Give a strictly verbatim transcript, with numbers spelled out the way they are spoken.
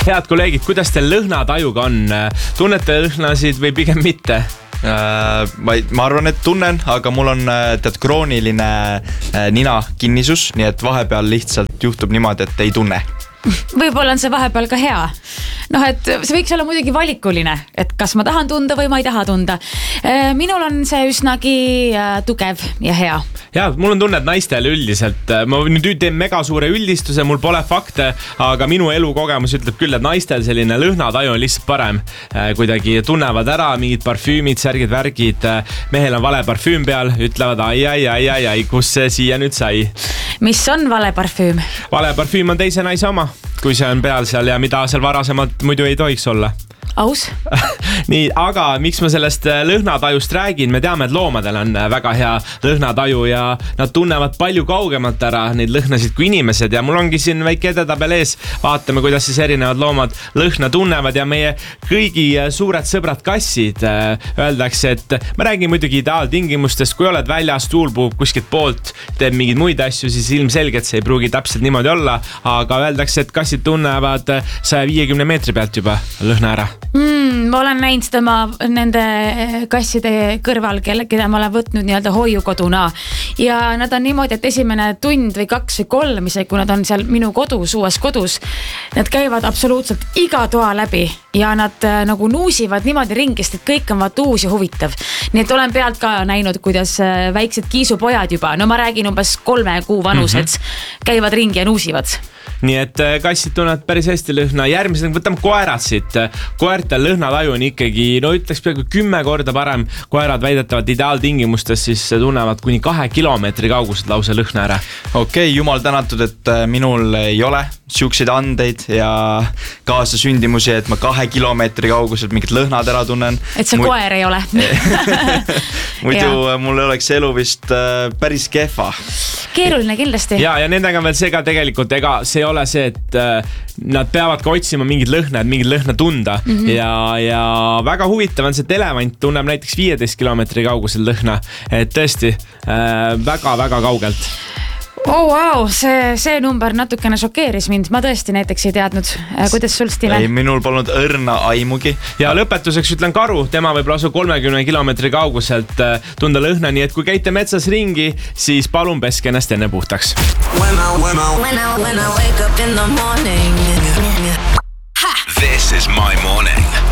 Head kolleegid, kuidas teil lõhnatajuga on? Tunnete lõhnasid või pigem mitte? Uh, ma, ma arvan, et tunnen, aga mul on tead krooniline uh, nina kinnisus, nii et vahepeal lihtsalt juhtub niimoodi, et ei tunne. Võib-olla on see vahepeal ka hea. Noh, et see võiks olla muidugi valikuline, et kas ma tahan tunda või ma ei taha tunda. Minul on see üsnagi tugev ja hea. Ja, mul on tunne, et naistel üldiselt, ma nüüd teen mega suure üldistuse, mul pole fakte, aga minu elukogemus ütleb küll, et naistel selline lõhnataju on lihtsalt parem. Kuidagi tunnevad ära mingid parfüümid, särgid, värgid, mehel on vale parfüüm peal, ütlevad ai, ai, ai, ai, ai, kus see siia nüüd sai. Mis on vale parfüüm? Vale parfüüm on teise naise oma, kui see on peal seal ja mida seal varasemalt muidu ei tohiks olla. Aus. Nii, aga miks ma sellest lõhnatajust räägin? Me teame, et loomadel on väga hea lõhnataju ja nad tunnevad palju kaugemalt ära neid lõhnasid kui inimesed ja mul ongi siin väike edetabel ees. Vaatame, kuidas siis erinevad loomad lõhna tunnevad ja meie kõigi suured sõbrad kassid. Öeldakse, et ma räägin muidugi ideaaltingimustest, kui oled väljas, tuul puhub kuskilt poolt, teeb mingeid muid asju, siis ilmselgelt see ei pruugi täpselt niimoodi olla, aga öeldakse, et kassid tunnevad saja viiekümne meetri pealt juba lõhna ära. Mm, ma olen näinud seda ma nende kasside kõrval, keda ma olen võtnud nii-öelda hoiukoduna ja nad on niimoodi, et esimene tund või kaks või kolm, isegi kui nad on seal minu kodus, uues kodus, nad käivad absoluutselt iga toa läbi ja nad nagu nuusivad niimoodi ringist, et kõik on vaat uus ja huvitav. Nii et olen pealt ka näinud, kuidas väiksed kiisupojad juba, no ma räägin umbes kolme kuu vanused, mm-hmm. käivad ringi ja nuusivad. Nii et kassid tunnevad päris hästi lõhna. Järgmisena võtame koerad siit. Koertel lõhnataju on ikkagi, no ütleks peaaegu kümme korda parem. Koerad väidetavad ideaaltingimustes siis tunnevad kuni kahe kilomeetri kaugused lause lõhna ära. Okei, okay, jumal tänatud, et minul ei ole siukseid andeid ja kaasa sündimusi, et ma kahe kilomeetri kauguselt mingid lõhnad ära tunnen. Et see Muid... koer ei ole. Muidu mul oleks elu vist päris kehva. Keeruline kindlasti. Ja, ja nendega on veel see ka tegelikult, ega see ei ole see, et nad peavad ka otsima mingid lõhna, et mingid lõhna tunda. Mm-hmm. Ja, ja väga huvitav on see, et elevant tunneb näiteks viieteist kilomeetri kaugusel lõhna. Et tõesti, väga-väga kaugelt. Oh, wow, see, see number natukene šokeeris mind. Ma tõesti näiteks ei teadnud. Kuidas sul, Steven? Ei, minul polnud õrna aimugi. Ja lõpetuseks ütlen karu. Tema võib lasu kolmekümne kilomeetri kauguselt tunda lõhna, nii et kui käite metsas ringi, siis palun peske ennast enne puhtaks. When I, when I, when I, when I wake up in the morning. This is my morning.